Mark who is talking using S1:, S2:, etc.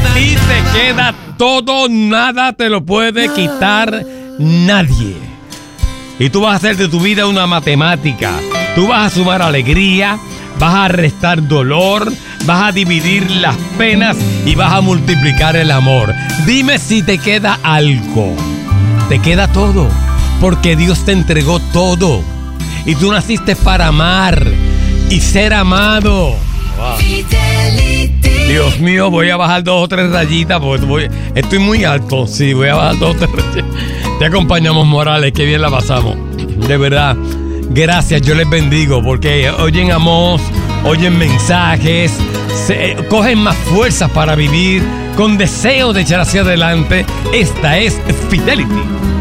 S1: ti te queda todo, nada te lo puede quitar nadie. Y tú vas a hacer de tu vida una matemática. Tú vas a sumar alegría, vas a restar dolor, vas a dividir las penas y vas a multiplicar el amor. Dime si te queda algo. Te queda todo, porque Dios te entregó todo. Y tú naciste para amar y ser amado. Wow. Dios mío, voy a bajar 2 o 3 rayitas porque estoy muy alto. Sí, voy a bajar 2 o 3 rayitas. Te acompañamos, Morales, qué bien la pasamos. De verdad, gracias, yo les bendigo porque oyen amor, oyen mensajes, cogen más fuerzas para vivir con deseo de echar hacia adelante. Esta es Fidelity.